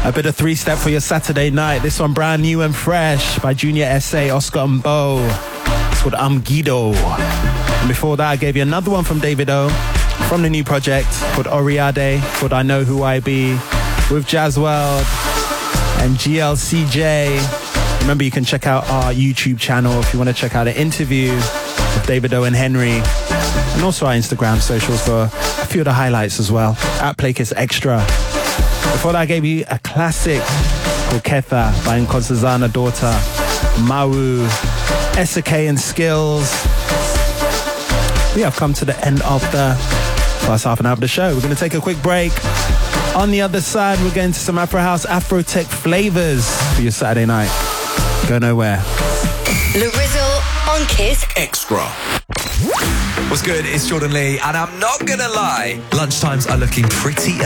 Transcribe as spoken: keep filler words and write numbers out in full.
A bit of three-step for your Saturday night. This one brand new and fresh by Junior S A, Oscar and Bo. It's called I'm Guido. And before that, I gave you another one from David O, from the new project called Oriade, called I Know Who I Be, with Jazz World and G L C J. Remember, you can check out our YouTube channel if you want to check out an interview with David O and Henry, and also our Instagram socials for a few of the highlights as well, at Playkiss Extra. Before that, I gave you a classic called Ketha by Nkosazana Daughter, Mawu, S K and Skills. We have come to the end of the first half an hour of the show. We're going to take a quick break. On the other side, we're going to some Afro House, Afro Tech flavors for your Saturday night. Go nowhere. Larizzle on Kiss Extra. What's good? It's Jordan Lee, and I'm not gonna lie, lunchtimes are looking pretty